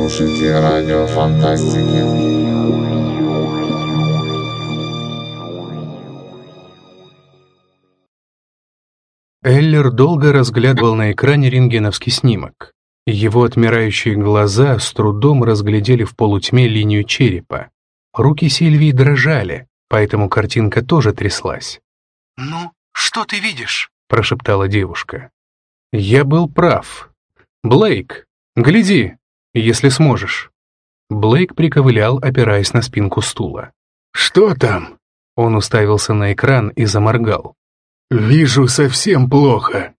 слушаете радио Фантастики. Эллер долго разглядывал на экране рентгеновский снимок. Его отмирающие глаза с трудом разглядели в полутьме линию черепа. Руки Сильвии дрожали, поэтому картинка тоже тряслась. «Ну, что ты видишь?» — прошептала девушка. «Я был прав. Блейк, гляди, если сможешь». Блейк приковылял, опираясь на спинку стула. «Что там?» Он уставился на экран и заморгал. «Вижу совсем плохо».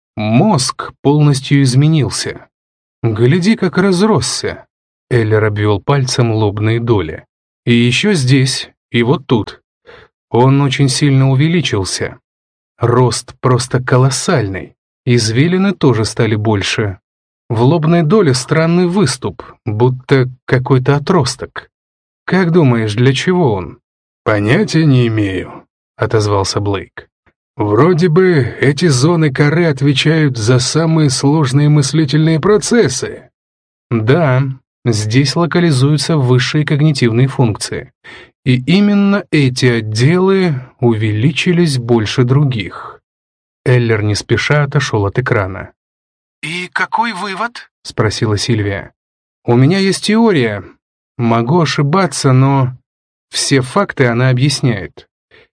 Мозг полностью изменился. Гляди, как разросся. Эллер обвел пальцем лобные доли. И еще здесь, и вот тут. Он очень сильно увеличился. Рост просто колоссальный. Извилины тоже стали больше. В лобной доле странный выступ, будто какой-то отросток. Как думаешь, для чего он? «Понятия не имею», — отозвался Блейк. «Вроде бы эти зоны коры отвечают за самые сложные мыслительные процессы». Да, здесь локализуются высшие когнитивные функции. И именно эти отделы увеличились больше других. Эллер не спеша отошел от экрана. «И какой вывод?» — спросила Сильвия. «У меня есть теория. Могу ошибаться, но все факты она объясняет.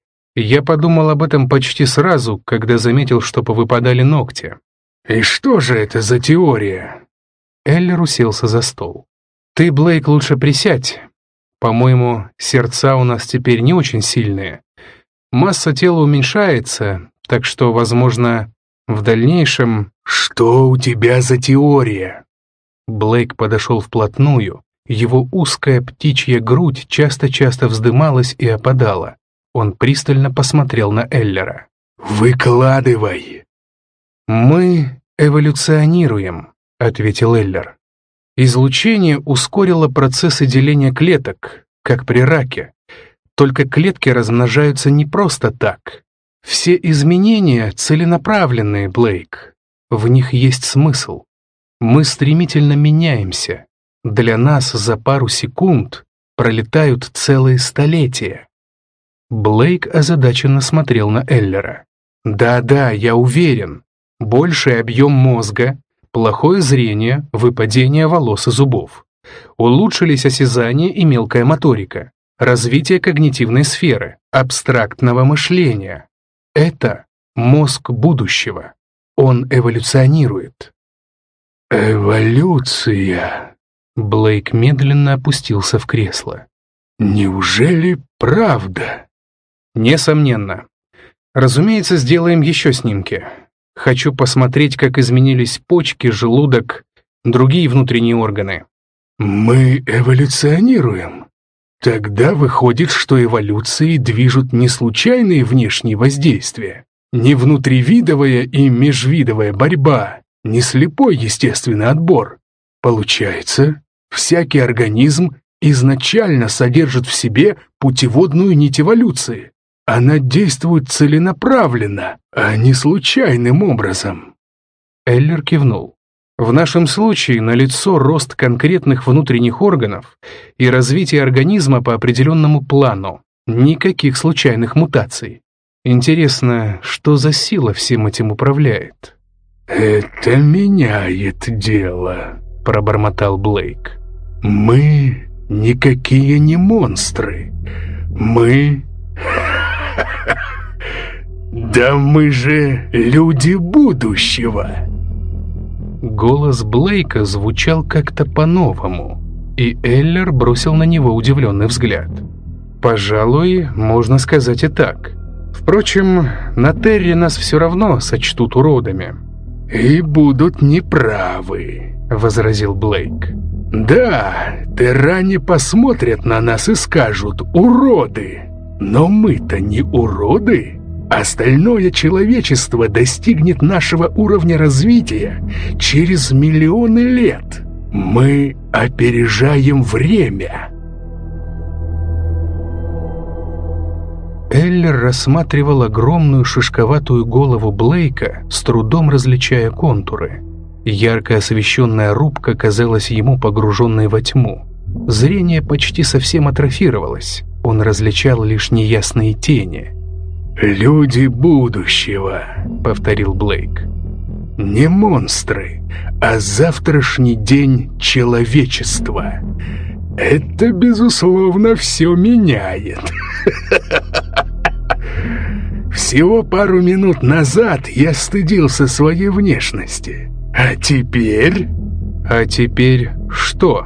Я подумал об этом почти сразу, когда заметил, что повыпадали ногти». «И что же это за теория?» Эллер уселся за стол. «Ты, Блейк, лучше присядь. По-моему, сердца у нас теперь не очень сильные. Масса тела уменьшается, так что, возможно, в дальнейшем...» «Что у тебя за теория?» Блейк подошел вплотную. Его узкая птичья грудь часто-часто вздымалась и опадала. Он пристально посмотрел на Эллера. «Выкладывай!» «Мы эволюционируем», — ответил Эллер. «Излучение ускорило процессы деления клеток, как при раке. Только клетки размножаются не просто так. Все изменения целенаправленные, Блейк. В них есть смысл. Мы стремительно меняемся. Для нас за пару секунд пролетают целые столетия». Блейк озадаченно смотрел на Эллера. «Да-да, я уверен. Больший объем мозга, плохое зрение, выпадение волос и зубов. Улучшились осязание и мелкая моторика, развитие когнитивной сферы, абстрактного мышления. Это мозг будущего. Он эволюционирует». «Эволюция?» Блейк медленно опустился в кресло. «Неужели правда?» «Несомненно. Разумеется, сделаем еще снимки. Хочу посмотреть, как изменились почки, желудок, другие внутренние органы». «Мы эволюционируем? Тогда выходит, что эволюцией движут не случайные внешние воздействия, не внутривидовая и межвидовая борьба, не слепой естественный отбор. Получается, всякий организм изначально содержит в себе путеводную нить эволюции. Она действует целенаправленно, а не случайным образом». Эллер кивнул. «В нашем случае налицо рост конкретных внутренних органов и развитие организма по определенному плану. Никаких случайных мутаций. Интересно, что за сила всем этим управляет?» «Это меняет дело», — пробормотал Блейк. «Мы никакие не монстры. Мы... Да мы же люди будущего». Голос Блейка звучал как-то по-новому, и Эллер бросил на него удивленный взгляд. «Пожалуй, можно сказать и так. Впрочем, на Терре нас все равно сочтут уродами». «И будут неправы», — возразил Блейк. «Да, терране посмотрят на нас и скажут «уроды». Но мы-то не уроды. Остальное человечество достигнет нашего уровня развития через миллионы лет. Мы опережаем время». Эллер рассматривал огромную шишковатую голову Блейка, с трудом различая контуры. Ярко освещенная рубка казалась ему погруженной во тьму. Зрение почти совсем атрофировалось, он различал лишь неясные тени. «Люди будущего», — повторил Блейк. «Не монстры, а завтрашний день человечества. Это, безусловно, все меняет». Всего пару минут назад я стыдился своей внешности. А теперь... А теперь что?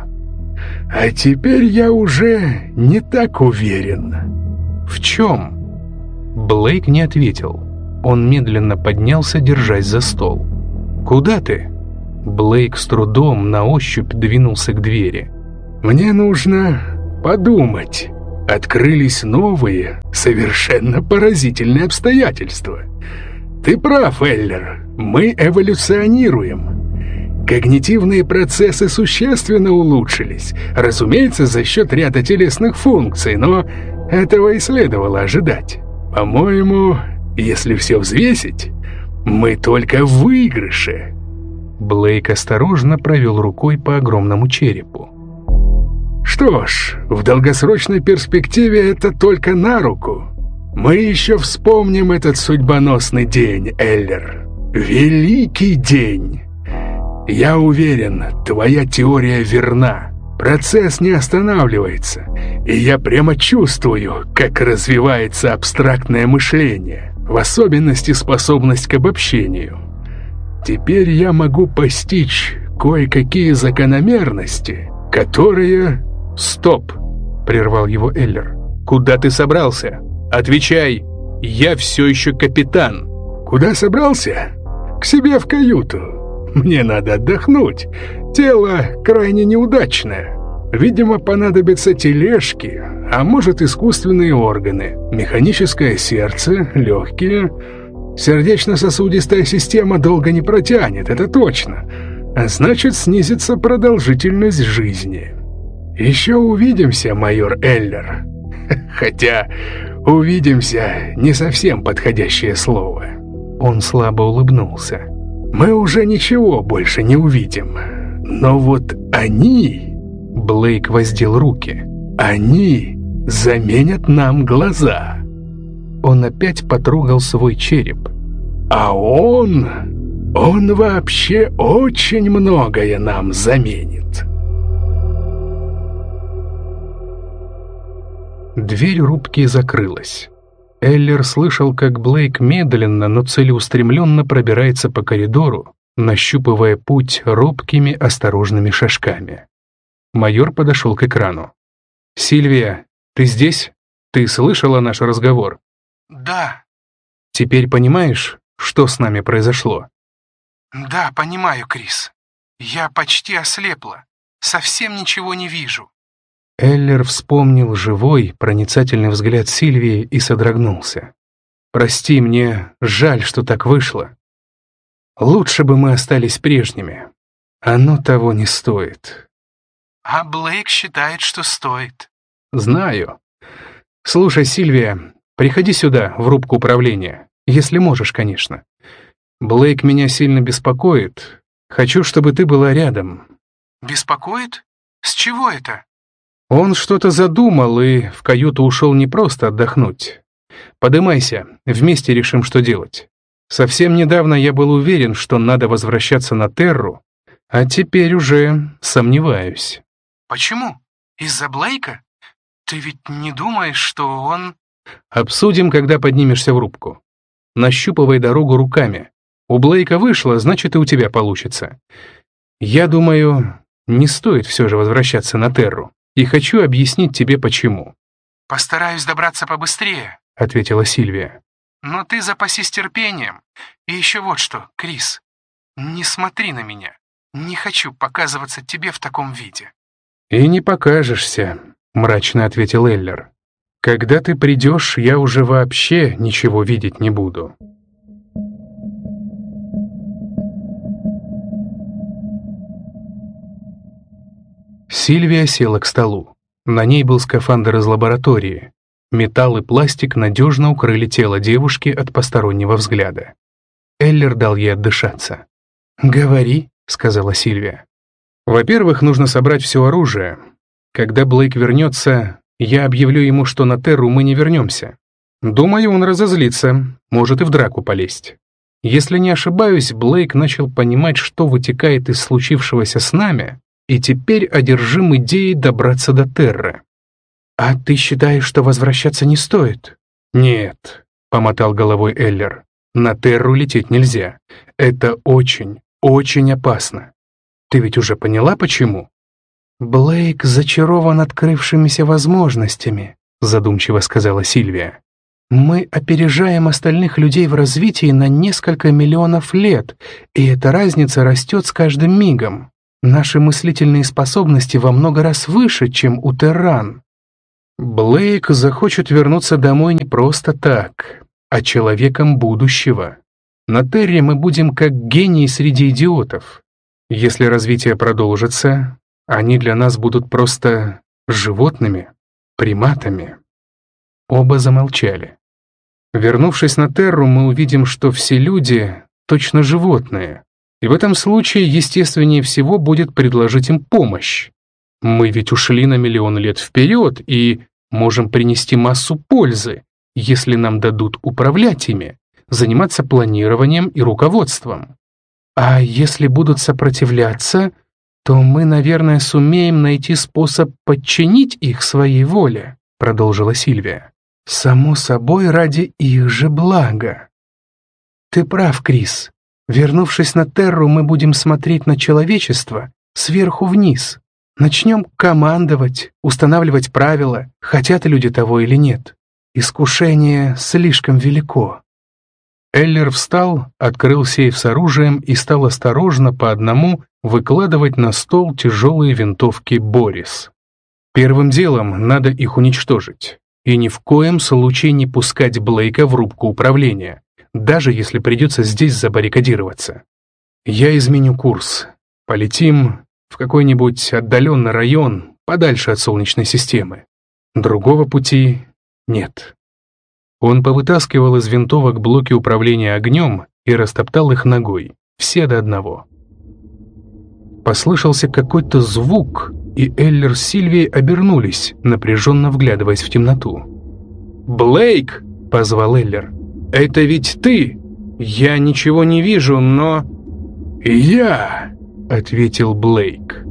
А теперь я уже не так уверен. В чем? Блейк не ответил. Он медленно поднялся, держась за стол. «Куда ты?» Блейк с трудом на ощупь двинулся к двери. «Мне нужно подумать. Открылись новые, совершенно поразительные обстоятельства. Ты прав, Эллер, мы эволюционируем. Когнитивные процессы существенно улучшились, разумеется, за счет ряда телесных функций, но этого и следовало ожидать. По-моему, если все взвесить, мы только в выигрыше». Блейк осторожно провел рукой по огромному черепу. «Что ж, в долгосрочной перспективе это только на руку. Мы еще вспомним этот судьбоносный день, Эллер. Великий день. Я уверен, твоя теория верна. Процесс не останавливается, и я прямо чувствую, как развивается абстрактное мышление, в особенности способность к обобщению. Теперь я могу постичь кое-какие закономерности, которые...» «Стоп!» — прервал его Эллер. «Куда ты собрался? Отвечай! Я все еще капитан!» «Куда собрался? К себе в каюту. Мне надо отдохнуть. Тело крайне неудачное. Видимо, понадобятся тележки, а может, искусственные органы, механическое сердце, легкие. Сердечно-сосудистая система долго не протянет, это точно. А значит, снизится продолжительность жизни. Еще увидимся, майор Эллер. Хотя «увидимся» не совсем подходящее слово». Он слабо улыбнулся. «Мы уже ничего больше не увидим. Но вот они...» Блейк воздел руки. «Они заменят нам глаза». Он опять потрогал свой череп. «А он вообще очень многое нам заменит». Дверь рубки закрылась. Эллер слышал, как Блейк медленно, но целеустремленно пробирается по коридору, нащупывая путь робкими, осторожными шажками. Майор подошел к экрану. «Сильвия, ты здесь? Ты слышала наш разговор?» Да, «Теперь понимаешь, что с нами произошло?» да, понимаю, Крис. Я почти ослепла. Совсем ничего не вижу. Эллер вспомнил живой, проницательный взгляд Сильвии и содрогнулся. «Прости, мне жаль, что так вышло. Лучше бы мы остались прежними. Оно того не стоит». А Блейк считает, что стоит. «Знаю. Слушай, Сильвия, приходи сюда, в рубку управления, если можешь, конечно. Блейк меня сильно беспокоит. Хочу, чтобы ты была рядом». Беспокоит? С чего это? Он что-то задумал и в каюту ушел не просто отдохнуть. Подымайся, вместе решим, что делать. Совсем недавно я был уверен, что надо возвращаться на Терру, а теперь уже сомневаюсь». Почему? Из-за Блейка? Ты ведь не думаешь, что он... «Обсудим, когда поднимешься в рубку. Нащупывай дорогу руками. У Блейка вышло, значит, и у тебя получится. Я думаю, не стоит все же возвращаться на Терру. И хочу объяснить тебе, почему». Постараюсь добраться побыстрее, — ответила Сильвия. но ты запасись терпением. И еще вот что, Крис, не смотри на меня. Не хочу показываться тебе в таком виде. «И не покажешься», — мрачно ответил Эллер. «Когда ты придешь, я уже вообще ничего видеть не буду». Сильвия села к столу. На ней был скафандр из лаборатории. Металл и пластик надежно укрыли тело девушки от постороннего взгляда. Эллер дал ей отдышаться. «Говори», — сказала Сильвия. «Во-первых, нужно собрать все оружие. Когда Блейк вернется, я объявлю ему, что на Терру мы не вернемся. Думаю, он разозлится, может и в драку полезть. Если не ошибаюсь, Блейк начал понимать, что вытекает из случившегося с нами, и теперь одержим идеей добраться до Терры». «А ты считаешь, что возвращаться не стоит?» «Нет», — помотал головой Эллер. «На Терру лететь нельзя. Это очень, очень опасно. Ты ведь уже поняла, почему?» «Блейк зачарован открывшимися возможностями», — задумчиво сказала Сильвия. «Мы опережаем остальных людей в развитии на несколько миллионов лет, и эта разница растет с каждым мигом. Наши мыслительные способности во много раз выше, чем у терран». «Блейк захочет вернуться домой не просто так, а человеком будущего. На Терре мы будем как гении среди идиотов. Если развитие продолжится, они для нас будут просто животными, приматами». Оба замолчали. «Вернувшись на Терру, мы увидим, что все люди точно животные, и в этом случае естественнее всего будет предложить им помощь. Мы ведь ушли на миллион лет вперед и можем принести массу пользы, если нам дадут управлять ими, заниматься планированием и руководством. А если будут сопротивляться, то мы, наверное, сумеем найти способ подчинить их своей воле», — продолжила Сильвия. «Само собой, ради их же блага». «Ты прав, Крис. Вернувшись на Терру, мы будем смотреть на человечество сверху вниз. Начнем командовать, устанавливать правила, хотят люди того или нет. Искушение слишком велико». Эллер встал, открыл сейф с оружием и стал осторожно по одному выкладывать на стол тяжелые винтовки «Борис». «Первым делом надо их уничтожить. И ни в коем случае не пускать Блейка в рубку управления, даже если придется здесь забаррикадироваться. Я изменю курс. Полетим в какой-нибудь отдаленный район, подальше от Солнечной системы. Другого пути нет». Он повытаскивал из винтовок блоки управления огнем и растоптал их ногой, все до одного. Послышался какой-то звук, и Эллер с Сильвией обернулись, напряженно вглядываясь в темноту. «Блейк!» — позвал Эллер. «Это ведь ты! Я ничего не вижу, но...» «Я!» — ответил Блейк.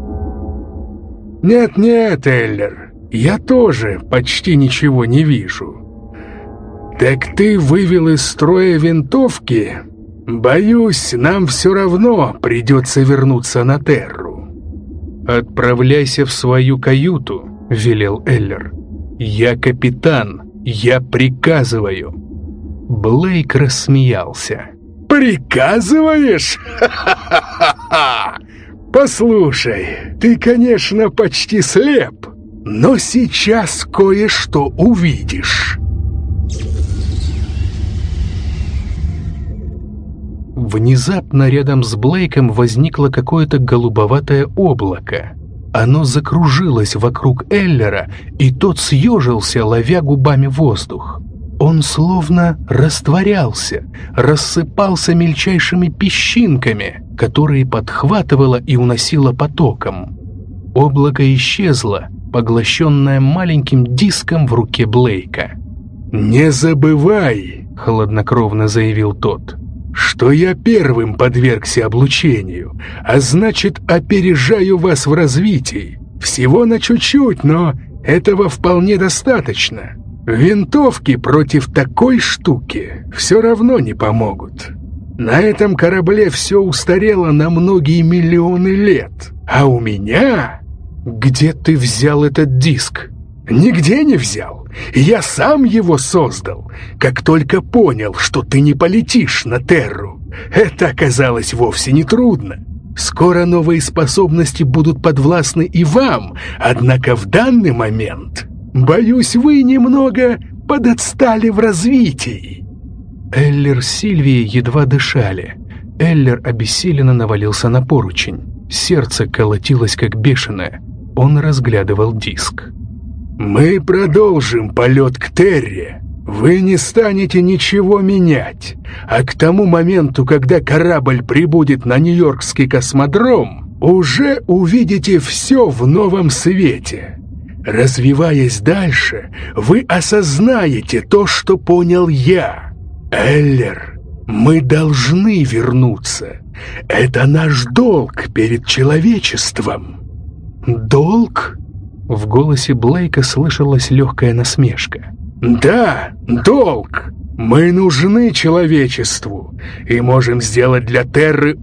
«Нет-нет, Эллер, я тоже почти ничего не вижу. Так ты вывел из строя винтовки? Боюсь, нам все равно придется вернуться на Терру». «Отправляйся в свою каюту», — велел Эллер. «Я капитан, я приказываю». Блейк рассмеялся. «Приказываешь? Ха-ха-ха-ха! Послушай, ты, конечно, почти слеп, но сейчас кое-что увидишь». Внезапно рядом с Блейком возникло какое-то голубоватое облако. Оно закружилось вокруг Эллера, и тот съежился, ловя губами воздух. Он словно растворялся, рассыпался мельчайшими песчинками, которые подхватывало и уносило потоком. Облако исчезло, поглощенное маленьким диском в руке Блейка. «Не забывай», — хладнокровно заявил тот, «что я первым подвергся облучению, а значит, опережаю вас в развитии. Всего на чуть-чуть, но этого вполне достаточно. Винтовки против такой штуки все равно не помогут. На этом корабле все устарело на многие миллионы лет, а у меня...» «Где ты взял этот диск?» «Нигде не взял. Я сам его создал, как только понял, что ты не полетишь на Терру. Это оказалось вовсе не трудно. Скоро новые способности будут подвластны и вам, однако в данный момент, боюсь, вы немного подотстали в развитии». Эллер с Сильвией едва дышали. Эллер обессиленно навалился на поручень. Сердце колотилось как бешеное. Он разглядывал диск. «Мы продолжим полет к Терре, Вы не станете ничего менять, а к тому моменту, когда корабль прибудет на Нью-Йоркский космодром, уже увидите все в новом свете. Развиваясь дальше, вы осознаете то, что понял я. Эллер, мы должны вернуться. Это наш долг перед человечеством». «Долг?» В голосе Блейка слышалась легкая насмешка. «Да, долг. Мы нужны человечеству и можем сделать для Терры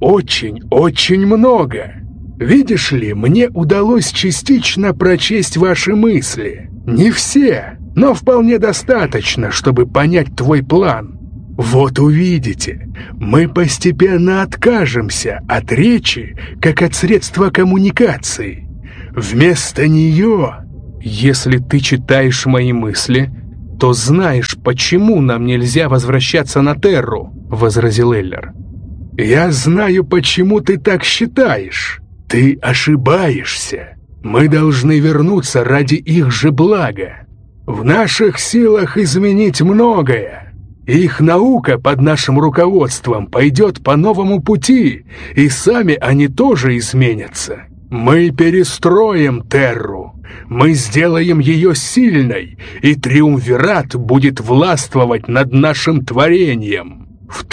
очень много. Видишь ли, мне удалось частично прочесть ваши мысли. Не все, но вполне достаточно, чтобы понять твой план. Вот увидите, мы постепенно откажемся от речи, как от средства коммуникации. Вместо нее...» «Если ты читаешь мои мысли, то знаешь, почему нам нельзя возвращаться на Терру», — возразил Эллер. «Я знаю, почему ты так считаешь. Ты ошибаешься. Мы должны вернуться ради их же блага. В наших силах изменить многое. Их наука под нашим руководством пойдет по новому пути, и сами они тоже изменятся. Мы перестроим Терру. Мы сделаем ее сильной, и Триумвират будет властвовать над нашим творением.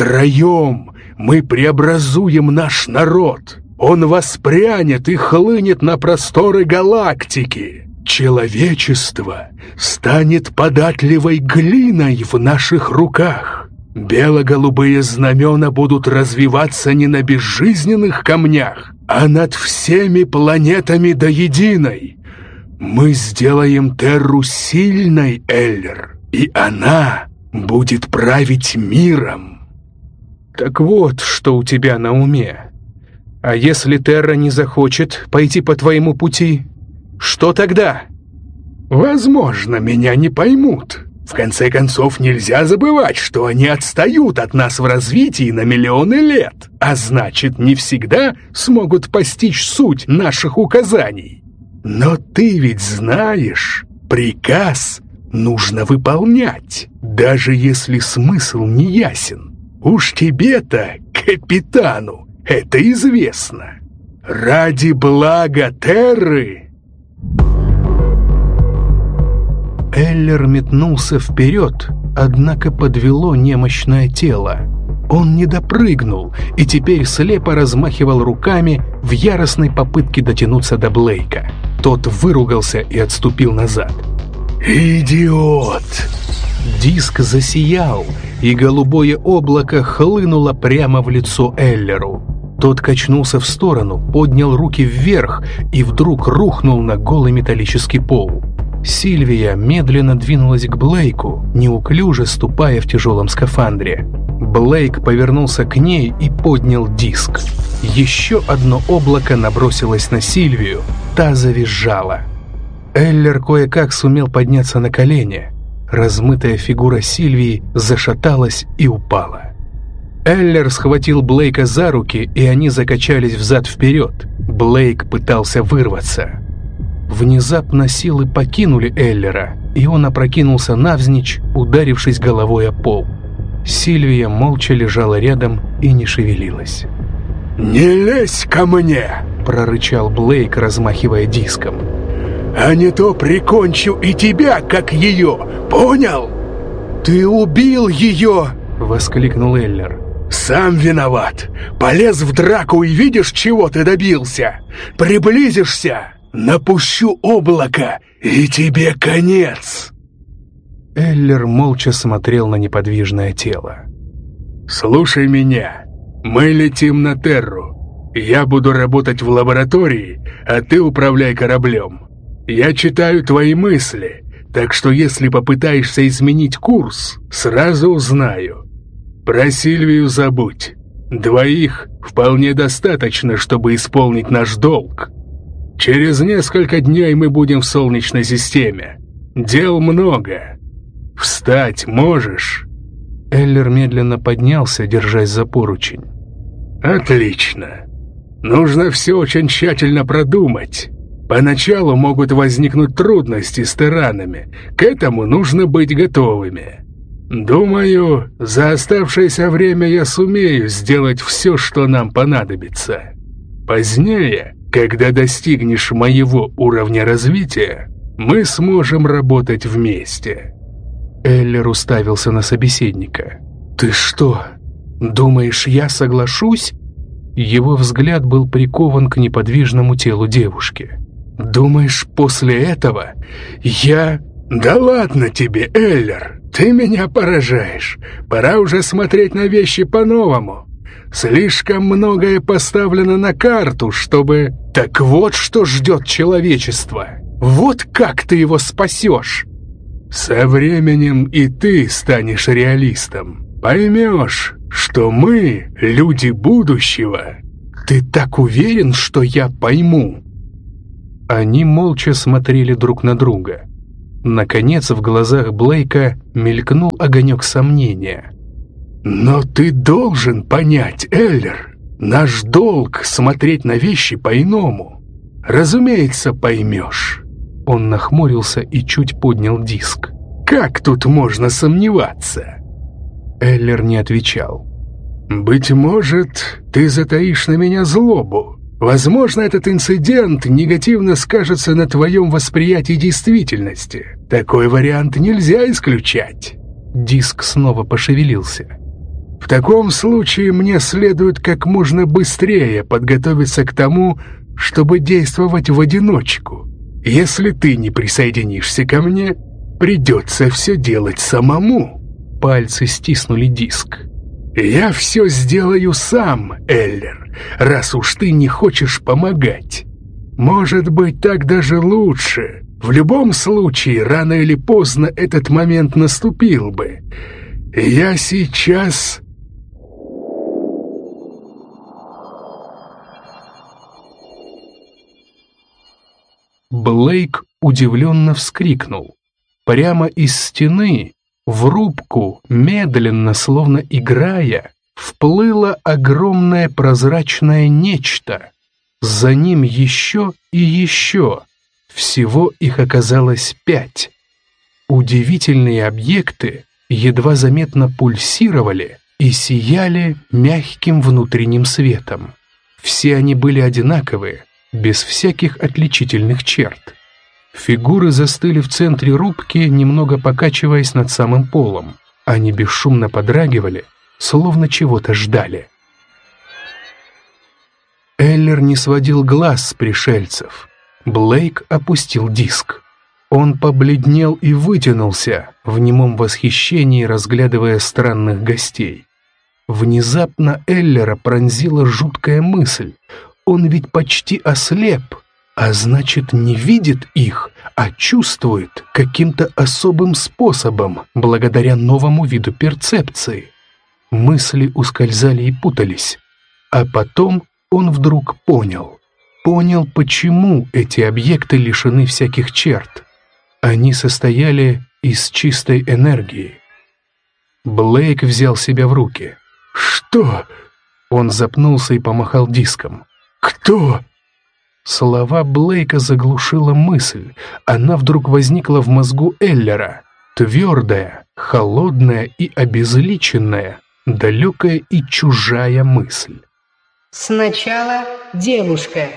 Втроем мы преобразуем наш народ. Он воспрянет и хлынет на просторы галактики. Человечество станет податливой глиной в наших руках. Бело-голубые знамена будут развиваться не на безжизненных камнях, а над всеми планетами до единой. Мы сделаем Терру сильной, Эллер, и она будет править миром». «Так вот, что у тебя на уме. А если Терра не захочет пойти по твоему пути, что тогда?» «Возможно, меня не поймут. В конце концов, нельзя забывать, что они отстают от нас в развитии на миллионы лет, а значит, не всегда смогут постичь суть наших указаний. Но ты ведь знаешь, приказ нужно выполнять, даже если смысл не ясен. Уж тебе-то, капитану, это известно. Ради блага Терры...» Эллер метнулся вперед, однако подвело немощное тело. Он не допрыгнул и теперь слепо размахивал руками в яростной попытке дотянуться до Блейка. Тот выругался и отступил назад. «Идиот!» Диск засиял, и голубое облако хлынуло прямо в лицо Эллеру. Тот качнулся в сторону, поднял руки вверх и вдруг рухнул на голый металлический пол. Сильвия медленно двинулась к Блейку, неуклюже ступая в тяжелом скафандре. Блейк повернулся к ней и поднял диск. Еще одно облако набросилось на Сильвию, та завизжала. Эллер кое-как сумел подняться на колени. Размытая фигура Сильвии зашаталась и упала. Эллер схватил Блейка за руки, и они закачались взад-вперед. Блейк пытался вырваться. Внезапно силы покинули Эллера, и он опрокинулся навзничь, ударившись головой о пол. Сильвия молча лежала рядом и не шевелилась. «Не лезь ко мне!» — прорычал Блейк, размахивая диском. «А не то прикончу и тебя, как ее, понял?» «Ты убил ее!» — воскликнул Эллер. «Сам виноват! Полез в драку и видишь, чего ты добился! Приблизишься! Напущу облако, и тебе конец!» Эллер молча смотрел на неподвижное тело. «Слушай меня. Мы летим на Терру. Я буду работать в лаборатории, а ты управляй кораблем. Я читаю твои мысли, так что если попытаешься изменить курс, сразу узнаю. Про Сильвию забудь. Двоих вполне достаточно, чтобы исполнить наш долг. Через несколько дней мы будем в Солнечной системе. Дел много. Встать можешь?» Эллер медленно поднялся, держась за поручень. «Отлично. Нужно все очень тщательно продумать. Поначалу могут возникнуть трудности с тиранами. К этому нужно быть готовыми. Думаю, за оставшееся время я сумею сделать все, что нам понадобится. Позднее, когда достигнешь моего уровня развития, мы сможем работать вместе». Эллер уставился на собеседника. «Ты что, думаешь, я соглашусь?» Его взгляд был прикован к неподвижному телу девушки. «Думаешь, после этого я...» «Да ладно тебе, Эллер, ты меня поражаешь. Пора уже смотреть на вещи по-новому. Слишком многое поставлено на карту, чтобы...» «Так вот что ждет человечество. Вот как ты его спасешь!» «Со временем и ты станешь реалистом. Поймешь, что мы, люди будущего». «Ты так уверен, что я пойму?» Они молча смотрели друг на друга. Наконец в глазах Блейка мелькнул огонек сомнения. «Но ты должен понять, Эллер, наш долг — смотреть на вещи по-иному. Разумеется, поймешь». Он нахмурился и чуть поднял диск. «Как тут можно сомневаться?» Эллер не отвечал. «Быть может, ты затаишь на меня злобу. Возможно, этот инцидент негативно скажется на твоем восприятии действительности. Такой вариант нельзя исключать». Диск снова пошевелился. «В таком случае мне следует как можно быстрее подготовиться к тому, чтобы действовать в одиночку. Если ты не присоединишься ко мне, придется все делать самому». Пальцы стиснули диск. «Я все сделаю сам, Эллер, раз уж ты не хочешь помогать. Может быть, так даже лучше. В любом случае, рано или поздно этот момент наступил бы. Я сейчас...» Блейк удивленно вскрикнул. Прямо из стены в рубку, медленно, словно играя, вплыло огромное прозрачное нечто. За ним еще и еще. Всего их оказалось 5. Удивительные объекты едва заметно пульсировали и сияли мягким внутренним светом. Все они были одинаковые, без всяких отличительных черт. Фигуры застыли в центре рубки, немного покачиваясь над самым полом. Они бесшумно подрагивали, словно чего-то ждали. Эллер не сводил глаз с пришельцев. Блейк опустил диск. Он побледнел и вытянулся, в немом восхищении разглядывая странных гостей. Внезапно Эллера пронзила жуткая мысль. Он ведь почти ослеп, а значит, не видит их, а чувствует каким-то особым способом, благодаря новому виду перцепции. Мысли ускользали и путались, а потом он вдруг понял, почему эти объекты лишены всяких черт. Они состояли из чистой энергии. Блейк взял себя в руки. «Что?» Он запнулся и помахал диском. «Кто?» Слова Блейка заглушила мысль. Она вдруг возникла в мозгу Эллера. Твердая, холодная и обезличенная, далекая и чужая мысль. «Сначала девушка».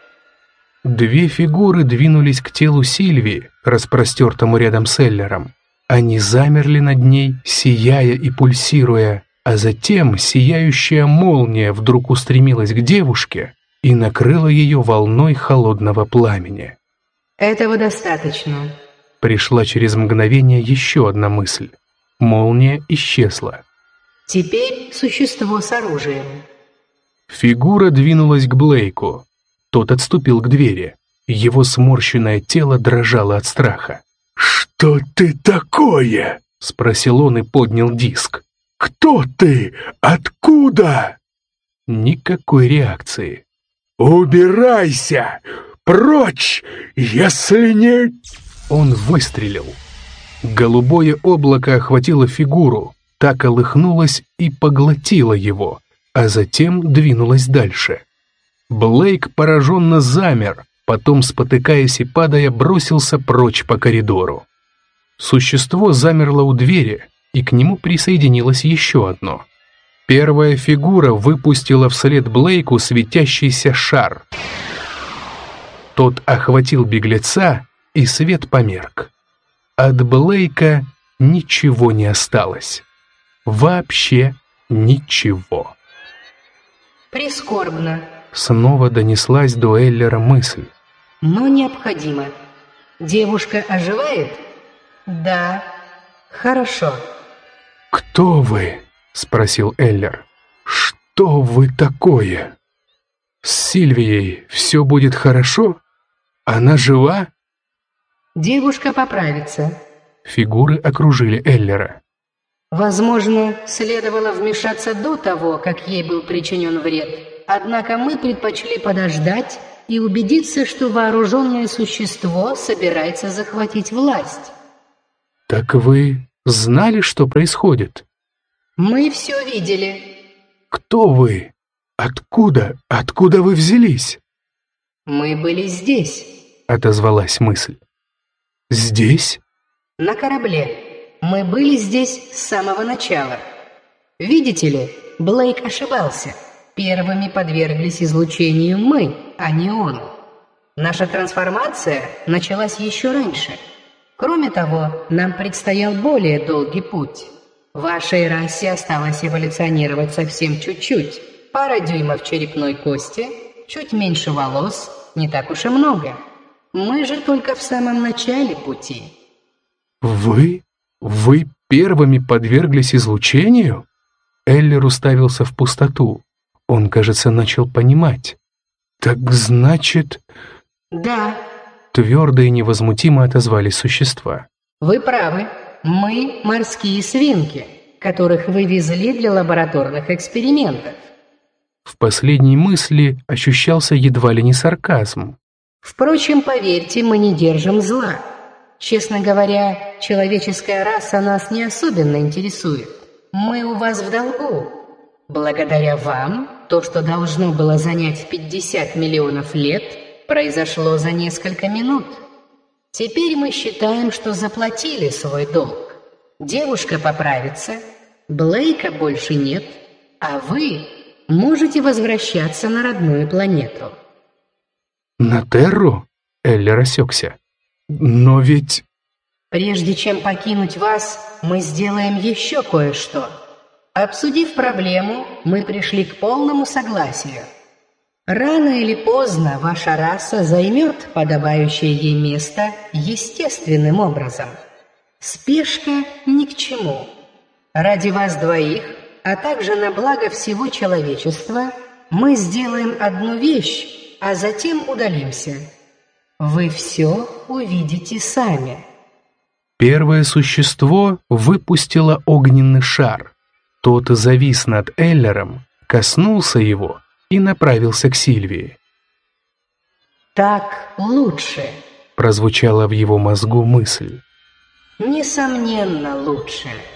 2 фигуры двинулись к телу Сильвии, распростертому рядом с Эллером. Они замерли над ней, сияя и пульсируя, а затем сияющая молния вдруг устремилась к девушке и накрыла ее волной холодного пламени. «Этого достаточно». Пришла через мгновение еще одна мысль. Молния исчезла. «Теперь существо с оружием». Фигура двинулась к Блейку. Тот отступил к двери. Его сморщенное тело дрожало от страха. «Что ты такое?» — спросил он и поднял диск. «Кто ты? Откуда?» Никакой реакции. «Убирайся! Прочь, если не...» Он выстрелил. Голубое облако охватило фигуру, та колыхнулась и поглотила его, а затем двинулась дальше. Блейк пораженно замер, потом, спотыкаясь и падая, бросился прочь по коридору. Существо замерло у двери, и к нему присоединилось еще одно. Первая фигура выпустила вслед Блейку светящийся шар. Тот охватил беглеца, и свет померк. От Блейка ничего не осталось. Вообще ничего. Прискорбно, Снова донеслась до Эллера мысль. но необходимо. Девушка оживает? Да. Хорошо. «Кто вы?» — спросил Эллер. «Что вы такое? С Сильвией все будет хорошо? Она жива?» Девушка поправится. Фигуры окружили Эллера. Возможно, следовало вмешаться до того, как ей был причинен вред. Однако мы предпочли подождать и убедиться, что вооруженное существо собирается захватить власть. «Так вы знали, что происходит? Мы все видели. Кто вы? Откуда вы взялись?» Мы были здесь, Отозвалась мысль. «Здесь?» на корабле. Мы были здесь с самого начала. Видите ли, Блейк ошибался. Первыми подверглись излучению мы, а не он. Наша трансформация началась еще раньше. Кроме того, нам предстоял более долгий путь. Вашей расе осталось эволюционировать совсем чуть-чуть. Пара дюймов черепной кости, чуть меньше волос, не так уж и много. Мы же только в самом начале пути. «Вы первыми подверглись излучению?» Эллер уставился в пустоту. Он, кажется, начал понимать. «Так значит...» Да, Твердо и невозмутимо отозвались существа. вы правы. Мы морские свинки, которых вы везли для лабораторных экспериментов. В последней мысли ощущался едва ли не сарказм. Впрочем, поверьте, мы не держим зла. Честно говоря, человеческая раса нас не особенно интересует. Мы у вас в долгу. Благодаря вам, то, что должно было занять 50 миллионов лет, произошло за несколько минут. Теперь мы считаем, что заплатили свой долг. Девушка поправится, Блейка больше нет, а вы можете возвращаться на родную планету. «На Терру?» Эллер осекся. «Но ведь...» Прежде чем покинуть вас, мы сделаем еще кое-что. Обсудив проблему, мы пришли к полному согласию. Рано или поздно ваша раса займет подобающее ей место естественным образом. Спешка ни к чему. Ради вас двоих, а также на благо всего человечества, мы сделаем одну вещь, а затем удалимся. Вы все увидите сами. Первое существо выпустило огненный шар. Тот завис над Эллером, коснулся его и направился к Сильвии. Так лучше. Прозвучала в его мозгу мысль. Несомненно, лучше.